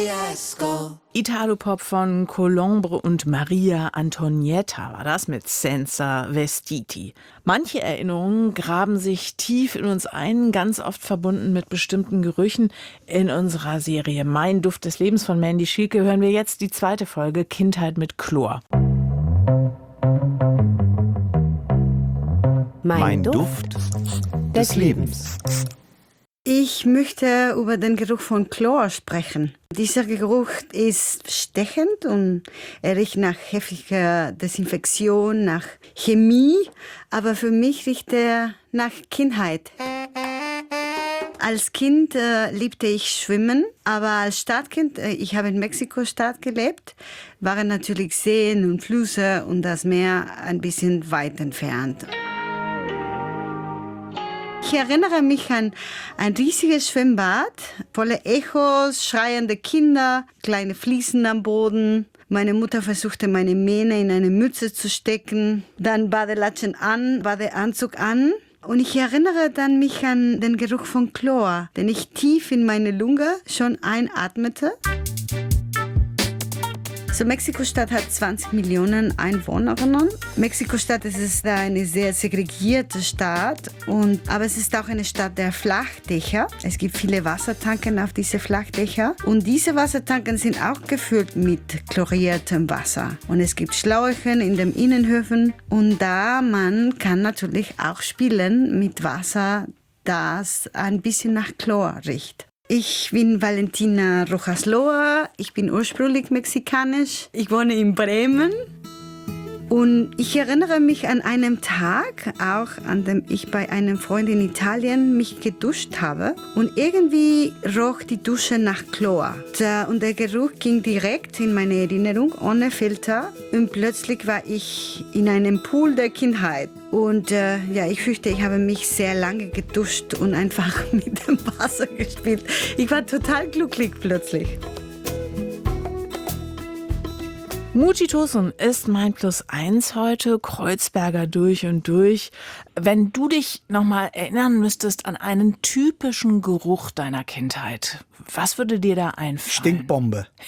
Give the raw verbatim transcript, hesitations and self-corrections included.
Italopop von Colombre und Maria Antonietta war das mit Senza Vestiti. Manche Erinnerungen graben sich tief in uns ein, ganz oft verbunden mit bestimmten Gerüchen. In unserer Serie Mein Duft des Lebens von Mandy Schielke hören wir jetzt die zweite Folge Kindheit mit Chlor. Mein, Mein Duft, Duft des des Lebens. Ich möchte über den Geruch von Chlor sprechen. Dieser Geruch ist stechend und er riecht nach heftiger Desinfektion, nach Chemie, aber für mich riecht er nach Kindheit. Als Kind äh, liebte ich Schwimmen, aber als Stadtkind, äh, ich habe in Mexiko-Stadt gelebt, waren natürlich Seen und Flüsse und das Meer ein bisschen weit entfernt. Ich erinnere mich an ein riesiges Schwimmbad, volle Echos, schreiende Kinder, kleine Fliesen am Boden. Meine Mutter versuchte, meine Mähne in eine Mütze zu stecken, dann Badelatschen an, Badeanzug an. Und ich erinnere dann mich an den Geruch von Chlor, den ich tief in meine Lunge schon einatmete. So, Mexiko-Stadt hat zwanzig Millionen Einwohnerinnen. Mexiko-Stadt ist eine sehr segregierte Stadt, und, aber es ist auch eine Stadt der Flachdächer. Es gibt viele Wassertanken auf diese Flachdächer und diese Wassertanken sind auch gefüllt mit chloriertem Wasser. Und es gibt Schläuche in den Innenhöfen und da man kann natürlich auch spielen mit Wasser, das ein bisschen nach Chlor riecht. Ich bin Valentina Rojas Loa, ich bin ursprünglich mexikanisch, ich wohne in Bremen und ich erinnere mich an einen Tag, auch an dem ich bei einem Freund in Italien mich geduscht habe und irgendwie roch die Dusche nach Chlor. Und der Geruch ging direkt in meine Erinnerung, ohne Filter, und plötzlich war ich in einem Pool der Kindheit. Und äh, ja, ich fürchte, ich habe mich sehr lange geduscht und einfach mit dem Wasser gespielt. Ich war total glücklich plötzlich. Muji Tosun ist mein Plus eins heute, Kreuzberger durch und durch. Wenn du dich nochmal erinnern müsstest an einen typischen Geruch deiner Kindheit, was würde dir da einfallen? Stinkbombe.